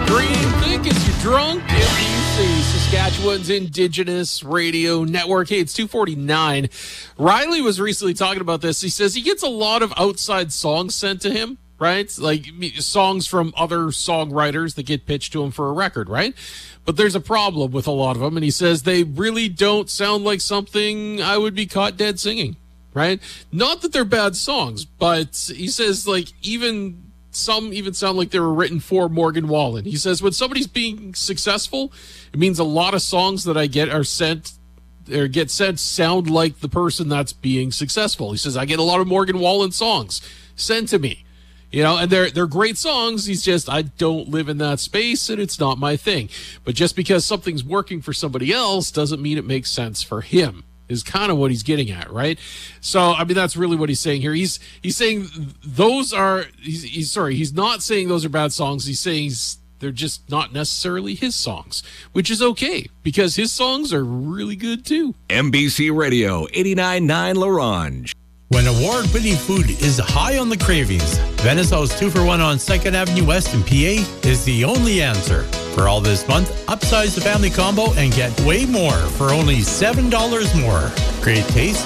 Green Thinkers, you're drunk. MBC, Saskatchewan's Indigenous Radio Network. Hey, it's 2:49. Riley was recently talking about this. He says he gets a lot of outside songs sent to him, right? Like songs from other songwriters that get pitched to him for a record, right? But there's a problem with a lot of them, and he says they really don't sound like something I would be caught dead singing, right? Not that they're bad songs, but he says like some even sound like they were written for Morgan Wallen. He says when somebody's being successful, it means a lot of songs that I get sent sound like the person that's being successful. He says I get a lot of Morgan Wallen songs sent to me, and they're great songs. He's just, I don't live in that space and it's not my thing. But just because something's working for somebody else doesn't mean it makes sense for him, is kind of what he's getting at, right? So, I mean, that's really what he's saying here. He's saying he's not saying those are bad songs. He's saying they're just not necessarily his songs, which is okay, because his songs are really good too. MBC Radio, 89.9 LaRange. When award-winning food is high on the cravings, Venice House 2-for-1 on 2nd Avenue West in PA is the only answer. For all this month, upsize the family combo and get way more for only $7 more. Great taste,